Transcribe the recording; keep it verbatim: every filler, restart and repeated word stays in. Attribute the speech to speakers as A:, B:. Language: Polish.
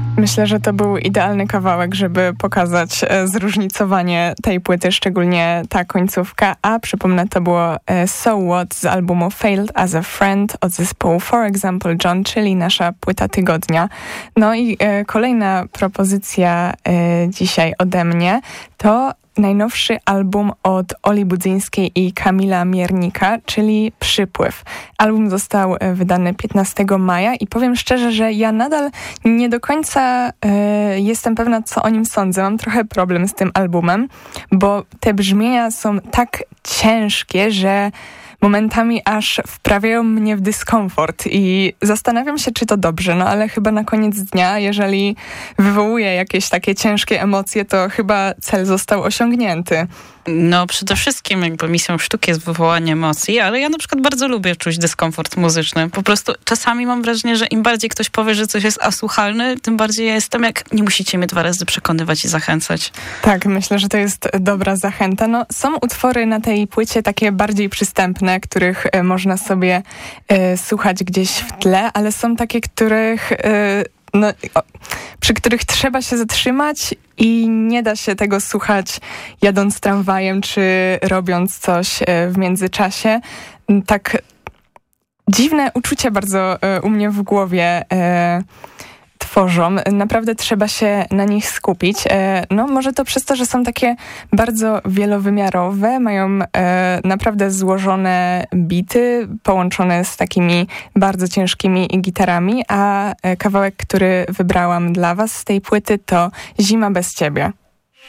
A: Myślę, że to był idealny kawałek, żeby pokazać zróżnicowanie tej płyty, szczególnie ta końcówka. A przypomnę, to było So What z albumu Failed as a Friend od zespołu For Example John, czyli nasza płyta tygodnia. No i e, kolejna propozycja e, dzisiaj ode mnie to najnowszy album od Oli Budzyńskiej i Kamila Miernika, czyli Przypływ. Album został wydany piętnastego maja i powiem szczerze, że ja nadal nie do końca y, jestem pewna, co o nim sądzę. Mam trochę problem z tym albumem, bo te brzmienia są tak ciężkie, że momentami aż wprawiają mnie w dyskomfort i zastanawiam się, czy to dobrze, no ale chyba na koniec dnia, jeżeli wywołuje jakieś takie ciężkie emocje, to chyba cel został osiągnięty.
B: No przede wszystkim jakby misją sztuki jest wywołanie emocji, ale ja na przykład bardzo lubię czuć dyskomfort muzyczny. Po prostu czasami mam wrażenie, że im bardziej ktoś powie, że coś jest asłuchalne, tym bardziej ja jestem jak nie musicie mnie dwa razy przekonywać i zachęcać.
A: Tak, myślę, że to jest dobra zachęta. No, są utwory na tej płycie takie bardziej przystępne, których e, można sobie e, słuchać gdzieś w tle, ale są takie, których... E, No, o, przy których trzeba się zatrzymać i nie da się tego słuchać jadąc tramwajem czy robiąc coś w międzyczasie. Tak dziwne uczucia bardzo u mnie w głowie e, tworzą. Naprawdę trzeba się na nich skupić. E, no może to przez to, że są takie bardzo wielowymiarowe, mają e, naprawdę złożone bity, połączone z takimi bardzo ciężkimi gitarami, a kawałek, który wybrałam dla was z tej płyty to Zima bez ciebie.